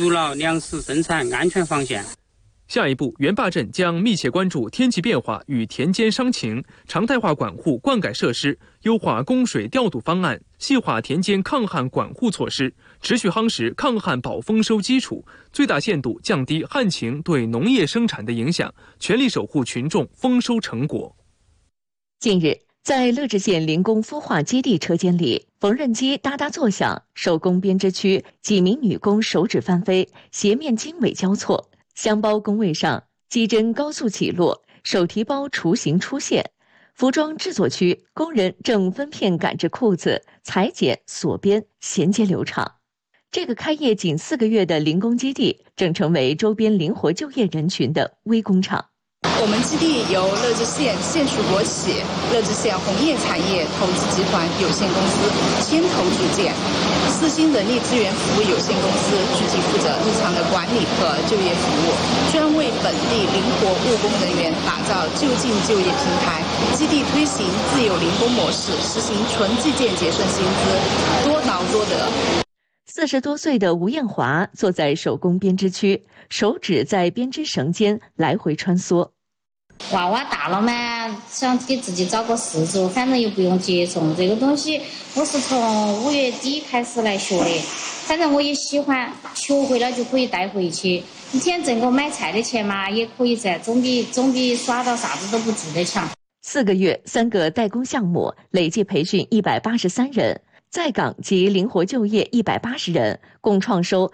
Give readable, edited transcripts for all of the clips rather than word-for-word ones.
筑牢粮食生产安全防线。 下一步，元坝镇将密切关注天气变化与田间伤情，常态化管护灌溉设施，优化供水调度方案，细化田间抗旱管护措施，持续夯实抗旱保丰收基础，最大限度降低旱情对农业生产的影响，全力守护群众丰收成果。 近日，在乐至县零工孵化基地车间里，缝纫机哒哒作响，手工编织区几名女工手指翻飞，鞋面经纬交错。箱包工位上，机针高速起落，手提包雏形出现。服装制作区，工人正分片赶制裤子，裁剪、锁边，衔接流畅。这个开业仅4个月的零工基地，正成为周边灵活就业人群的微工厂。 我们基地由乐至县县属国企乐至县红叶产业投资集团有限公司牵头组建，四星人力资源服务有限公司具体负责日常的管理和就业服务，专为本地灵活务工人员打造就近就业平台。基地推行自由零工模式，实行纯计件结算薪资，多劳多得。 40多岁的吴艳华坐在手工编织区，手指在编织绳间来回穿梭。 娃娃大了嘛，想给自己找个事做，反正又不用接送这个东西。我是从5月底开始来学的，反正我也喜欢，学会了就可以带回去，一天挣个买菜的钱嘛，也可以噻，总比耍到啥子都不做的强。 4个月，3个代工项目，累计培训183人，在岗及灵活就业180人，共创收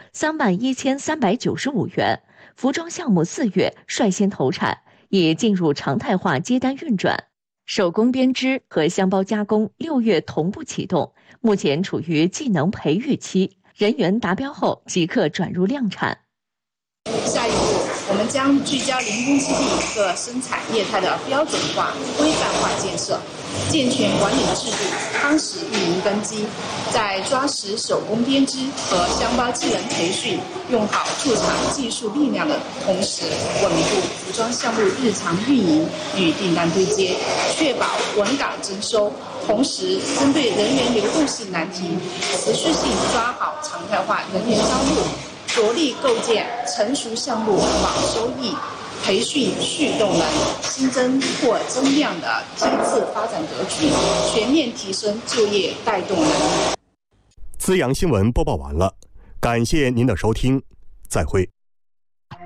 31395元。服装项目4月率先投产，也进入常态化接单运转。手工编织和箱包加工6月同步启动，目前处于技能培育期，人员达标后即刻转入量产。 下一步，我们将聚焦零工基地各生产业态的标准化、规范化建设，健全管理制度，夯实运营根基，在抓实手工编织和箱包技能培训，用好驻场技术力量的同时，稳固服装项目日常运营与订单对接，确保稳岗增收。同时，针对人员流动性难题，持续性抓好常态化人员招募，着力构建成熟项目保收益、培训蓄动能、新增或增量的梯次发展格局，全面提升就业带动能力。 资阳新闻播报完了，感谢您的收听，再会。